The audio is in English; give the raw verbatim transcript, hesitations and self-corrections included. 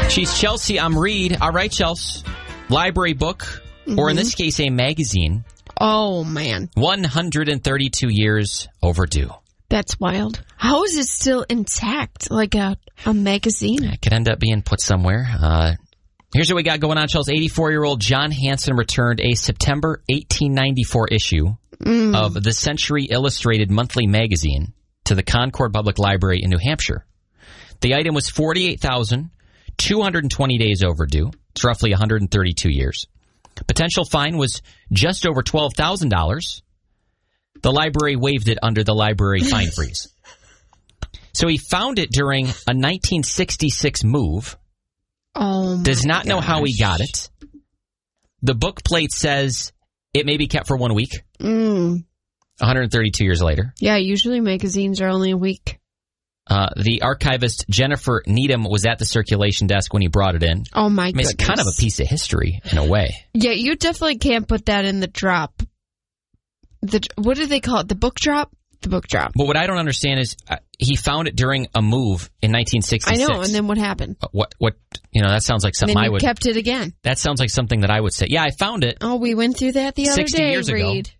She's Chelsea. I'm Reed. All right, Chelsea. Library book, mm-hmm. or in this case, a magazine. Oh, man. one hundred thirty-two years overdue. That's wild. How is it still intact, like a, a magazine? It could end up being put somewhere. Uh, here's what we got going on, Chelsea. eighty-four-year-old John Hanson returned a September eighteen ninety-four issue mm. of the Century Illustrated Monthly Magazine to the Concord Public Library in New Hampshire. The item was forty-eight thousand two hundred twenty days overdue. It's roughly one hundred thirty-two years. Potential fine was just over twelve thousand dollars. The library waived it under the library fine freeze. So he found it during a nineteen sixty-six move. Oh, my Does not gosh. know how he got it. The book plate says it may be kept for one week. Mm. one hundred thirty-two years later. Yeah, usually magazines are only a week. Uh, the archivist Jennifer Needham was at the circulation desk when he brought it in. Oh, my I mean, goodness. it's kind of a piece of history in a way. Yeah, you definitely can't put that in the drop. The What do they call it? The book drop? The book drop. But what I don't understand is uh, he found it during a move in nineteen sixty-six. I know, and then what happened? What, what, you know, that sounds like something and then I you would... kept it again. That sounds like something that I would say. Yeah, I found it. Oh, we went through that the other sixty day, years Reed. ago.